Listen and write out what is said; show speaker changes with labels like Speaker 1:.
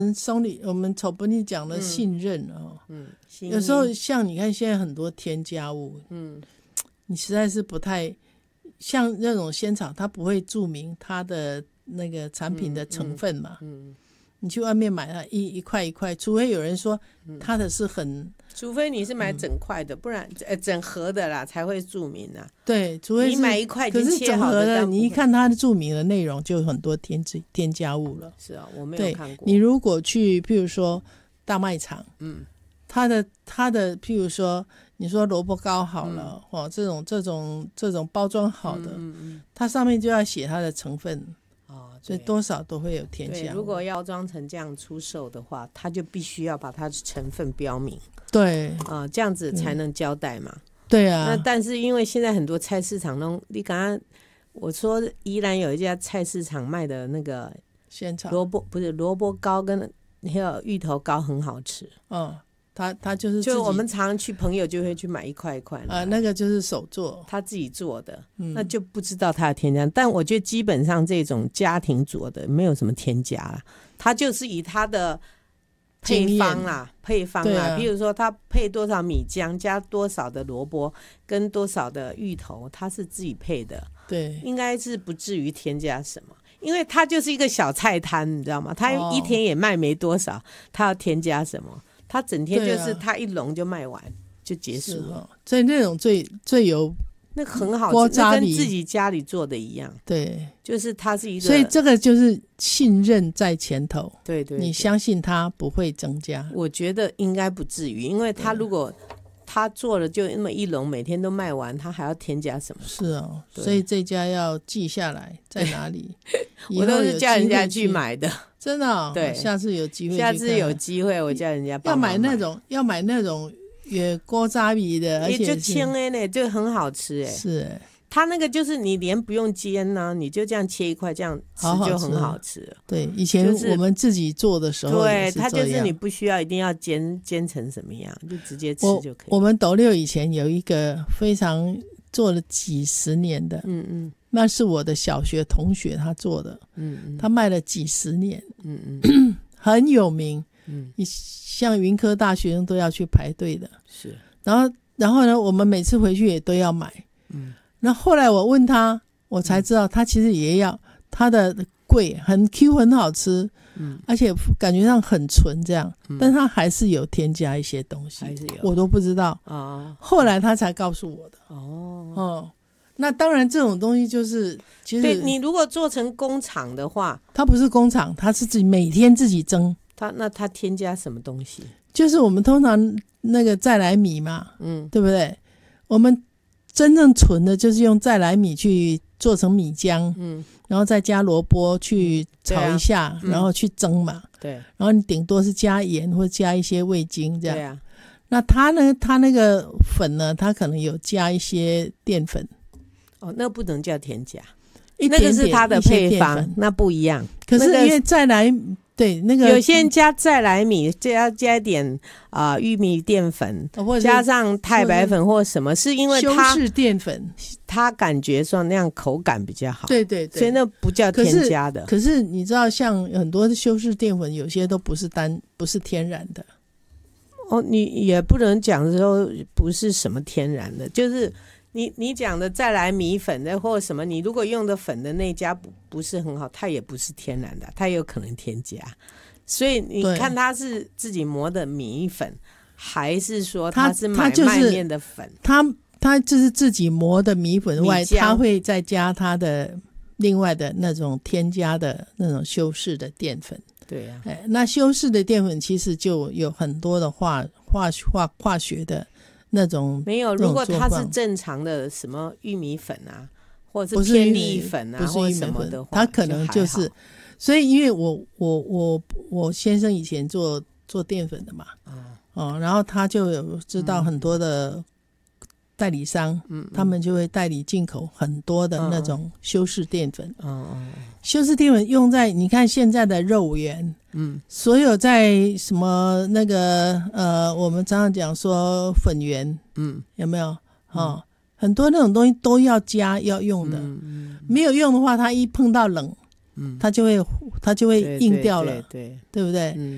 Speaker 1: 松里我们丑不你讲的信任哦，有时候像你看现在很多添加物，你实在是不太像那种仙草，它不会注明它的那个产品的成分嘛，你去外面买它一块一块，除非有人说它的是很，
Speaker 2: 除非你是买整块的，不然整盒的啦才会注明啊。
Speaker 1: 对，除非是
Speaker 2: 你买一块已经
Speaker 1: 可是
Speaker 2: 切好的，
Speaker 1: 整盒的，你一看它的注明的内容就有很多添加物了。
Speaker 2: 是啊，我没有看过。
Speaker 1: 你如果去譬如说大卖场，它的譬如说你说萝卜糕好了，这种包装好的，它上面就要写它的成分。所以多少都会有添加。
Speaker 2: 如果要装成这样出售的话，它就必须要把它的成分标明。
Speaker 1: 对
Speaker 2: 这样子才能交代嘛。
Speaker 1: 对啊。
Speaker 2: 那但是因为现在很多菜市场都，你刚刚我说宜兰有一家菜市场卖的那个
Speaker 1: 仙草
Speaker 2: 萝卜糕跟那个芋头糕很好吃。
Speaker 1: 他就是
Speaker 2: 就我们常去朋友就会去买一块一块
Speaker 1: 那个就是手做，
Speaker 2: 他自己做的，那就不知道他的添加。但我觉得基本上这种家庭做的没有什么添加啦，他就是以他的配方啦，比如说他配多少米浆，加多少的萝卜跟多少的芋头，他是自己配的，
Speaker 1: 对，
Speaker 2: 应该是不至于添加什么。因为他就是一个小菜摊，你知道吗？他一天也卖没多少，他要添加什么？他整天就是他一笼就卖完就结束了，
Speaker 1: 所以那种最有
Speaker 2: 那很好吃，那跟自己家里做的一样。对，就是它是一个，
Speaker 1: 所以这个就是信任在前头。
Speaker 2: 对，
Speaker 1: 你相信它不会增加，
Speaker 2: 我觉得应该不至于，因为他如果他做了就那么一笼，每天都卖完，他还要添加什么？
Speaker 1: 是哦，所以这家要记下来在哪里。
Speaker 2: 我都是叫人家去买的。
Speaker 1: 真的对，下次有机会
Speaker 2: 我叫人家帮忙
Speaker 1: 要买那种也锅渣米的，而且
Speaker 2: 就轻呢，就很好吃
Speaker 1: 是
Speaker 2: 它那个就是你连不用煎啊，你就这样切一块这样吃就很好吃了。
Speaker 1: 对，以前我们自己做的时候
Speaker 2: 对，它就是你不需要一定要煎成什么样，就直接吃就可以。
Speaker 1: 我们斗六以前有一个非常做了几十年的，那是我的小学同学他做的，他卖了几十年，很有名，像云科大学生都要去排队的，
Speaker 2: 是。
Speaker 1: 然后呢，我们每次回去也都要买，那后来我问他，我才知道他其实也要，他的贵很 Q 很好吃，而且感觉上很纯这样，但他还是有添加一些东西，我都不知道，后来他才告诉我的。那当然这种东西就是其实
Speaker 2: 对，你如果做成工厂的话，
Speaker 1: 它不是工厂，它是自己每天自己蒸。
Speaker 2: 那它添加什么东西？
Speaker 1: 就是我们通常那个再来米嘛，对不对？我们真正纯的就是用再来米去做成米浆，然后再加萝卜去炒一下，然后去蒸嘛。对，然后你顶多是加盐或加一些味精这样。对啊。那它呢？它那个粉呢？它可能有加一些淀粉。
Speaker 2: 那不能叫添加，那个是它的配方，那不一样。
Speaker 1: 可是因为再来，对那个
Speaker 2: 有些人加再来米，就要加一点玉米淀粉，加上太白粉或什么，是因为它
Speaker 1: 修饰淀粉，
Speaker 2: 它感觉说那样口感比较好。
Speaker 1: 对，所
Speaker 2: 以那不叫添加的。
Speaker 1: 可是你知道，像很多的修饰淀粉，有些都不是天然的。
Speaker 2: 你也不能讲说不是什么天然的，就是你讲的再来米粉的或什么，你如果用的粉的那家不是很好，它也不是天然的，它有可能添加。所以你看它是自己磨的米粉，还是说它是买麦面的粉？
Speaker 1: 它就是自己磨的米粉外，它会再加它的另外的那种添加的那种修饰的淀粉。
Speaker 2: 对啊，
Speaker 1: 那修饰的淀粉其实就有很多的化学的那种。
Speaker 2: 没有，如果它是正常的什么玉米粉啊，或者是偏粒粉啊，或者什么的话，它
Speaker 1: 可能就是。所以因为我先生以前做淀粉的嘛，然后他就有知道很多的代理商，他们就会代理进口很多的那种修饰淀粉。修饰淀粉用在你看现在的肉圆，所有在什么那个我们常常讲说粉圆，有没有？很多那种东西都要要用的，没有用的话，它一碰到冷，它就会硬掉了，对不对？